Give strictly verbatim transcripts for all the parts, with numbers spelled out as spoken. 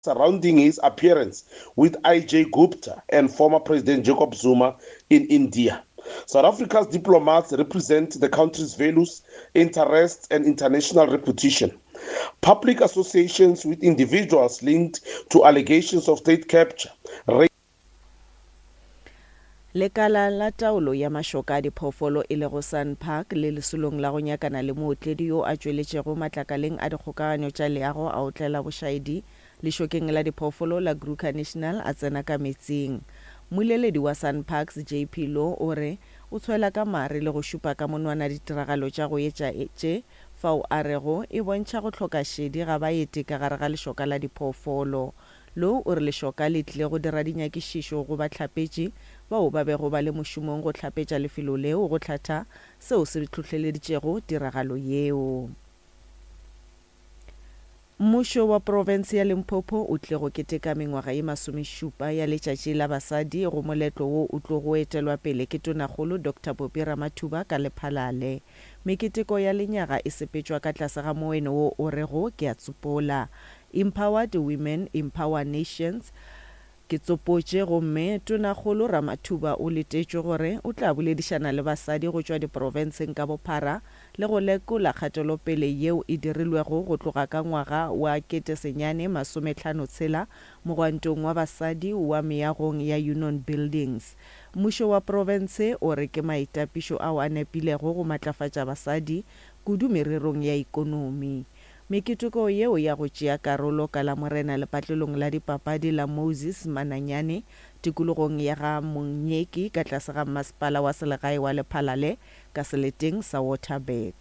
surrounding his appearance with I J Gupta and former President Jacob Zuma in India. South Africa's diplomats represent the country's values, interests, and international reputation. Public associations with individuals linked to allegations of state capture. Lekala la taolo ya mashoka a diphoofolo e lego SANParks le lesolong la go nyakana le mootledi yo a tšweletšego matlakaleng a dikgokaganyo tša leago a otlela bošaedi lešokeng la diphoofolo la Kruger National a tsena ka metsing. Moleledi wa SANParks J P Law o re o tshwela ka mare le go šupa ka monwana ditiragalo tša go etša etše fao a rego e bontšha go hloka šedi ga baeti ka gare ga lešoka la diphoofolo. Lo o re lešoka le tlile go dira dinyakišišo go bahlapetši bao ba bego ba le mošomong go hlapetša lefelo leo go hlatha seo se tlhohleleditšego tiragalo yeo. Mmušo wa province ya Limpopo o tle go keteka mengwaga ye masomešupa ya letšatši la basadi go moletlo wo o tlo go etelwa pele ke tonakgolo Doctor Popie Ramathuba ka Lephalale. Meketeko ya lenyaga e sepetšwa ka tlase ga moeno wo o rego ke a tsopola. Empowered Women Empower Nations ke tsopotše gomme tonakgolo Ramathuba o letetšwe gore o tla boledišana le basadi go tšwa diprofenseng ka bophara le go lekola kgatelopele yeo e dirilwego go tloga ka ngwaga wa ketesenyane masomehlano tshela mogwantong wa basadi wa meagong ya Union Buildings. Mmušo wa province o re ke maitapišo ao a nepilego go matlafatša basadi kudu mererong ya ikonomi. Meketeko yeo ya go tšea karolo ka la morena lepatlelong la dipapadi la Moses Mananyane tikologong ya ga Monyeki ka tlase ga masepala wa selegae wa Lephalale ka seleteng sa Waterberg.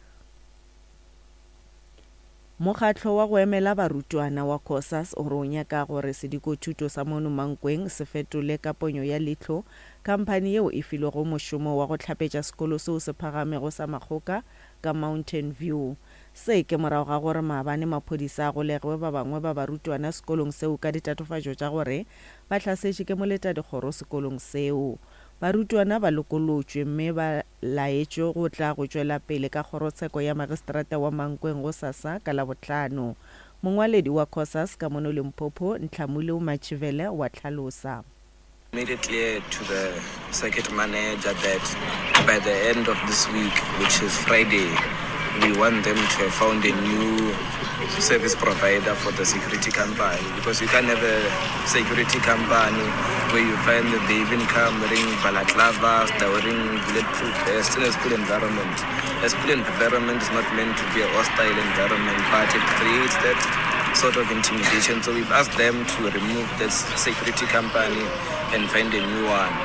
Mokgatlo wa go emela barutwana wa COSAS o re o nyaka gore sedikothuto sa mono Mankweng se fetole ka ponyo ya leihlo kampani yeo e filego mošomo wa go hlapetša sekolo seo se phagamego sa Makgoka ka Mountain View. Se ke morago ga gore maabane maphodisa a golegwe ba bangwe ba barutwana sekolong seo ka ditatofatšo tša gore ba hlasetše ke moletadikgoro sekolong seo. Barutwana ba lokolotšwe mme ba laetšwe go tla go tšwela pele ka kgorotsheko ya magistrata wa Mankweng go sasa ka Labohlano. Mongwaledi wa COSAS ka mono Limpopo Ntlhamule Machivele wa tlhalosa. Made it clear to the circuit manager that by the end of this week, which is Friday, we want them to have found a new service provider for the security company, because you can't have a security company where you find that they even come wearing balaclavas, they're wearing bulletproof vests in a school environment. A school environment is not meant to be a hostile environment, but it creates that sort of intimidation. So we've asked them to remove that security company and find a new one.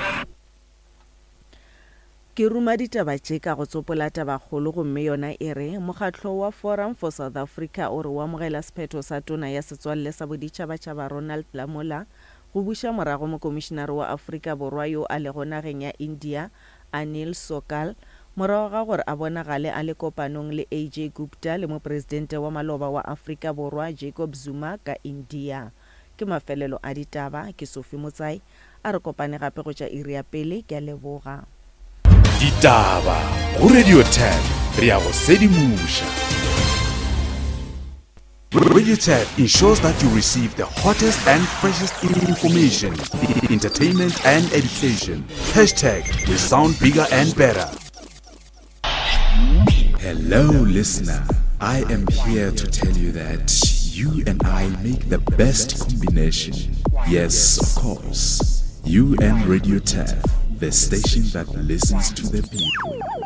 Ke ruma ditaba tše ka go tsopola tabakgolo gomme yona e re mokgatlo wa Forum for South Africa o re wa mogela sephetho sa tona ya setswalle sa boditšhabatšhaba Ronald Lamola go buša morago mokomišenare wa Afrika Borwa yo a lego nageng ya India Anil Sokal morago ga gore a bonagale a le kopanong le A J Gupta le mopresidente wa maloba wa Afrika Borwa Jacob Zuma ka India. Ke mafelelo a ditaba ke Sophie Motsai a re kopane gape go tša iri ya pele ke a leboga. Ditaba go Radio ten re a go sedimusha. Radio ten ensures that you receive the hottest and freshest information, entertainment and education. Hashtag we sound bigger and better. Hello listener, I am here to tell you that you and I make the best combination. Yes, of course. You and Radio ten, the station that listens to the people.